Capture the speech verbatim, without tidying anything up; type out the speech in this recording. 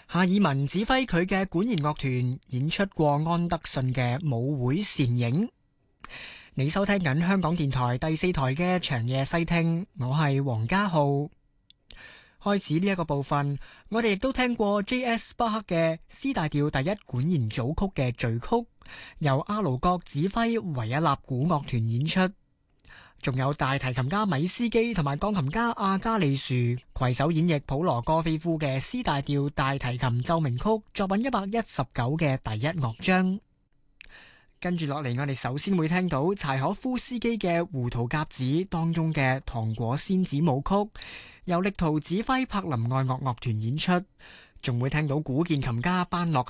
夏爾文指揮佢嘅管弦樂團演出過安德遜嘅舞會倩影。你收聽緊香港電台第四台嘅長夜西聽，我係黃家浩。開始呢一個部分，我哋亦都聽過 J S 巴克嘅 C 大調第一管弦組曲嘅序曲，由阿盧國指揮維也納古樂團演出。仲有大提琴家米斯基同埋鋼琴家阿加利樹攜手演繹普羅戈菲夫嘅 C 大調大提琴奏鳴曲作品一百一十九嘅第一樂章。跟住落嚟，我哋首先會聽到柴可夫斯基嘅胡桃夾子當中嘅糖果仙子舞曲，由力圖指揮柏林愛樂樂團演出，仲會聽到古鍵琴家班諾